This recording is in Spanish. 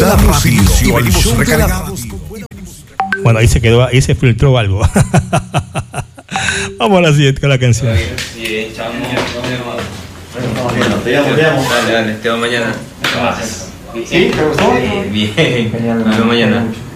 la radio y venimos recargados. Bueno, ahí se quedó, ahí se filtró algo. Vamos a la siguiente con la canción. Sí, chao. Dale, te veo mañana. ¿Sí? ¿Te gustó? Bien. Nos vemos mañana.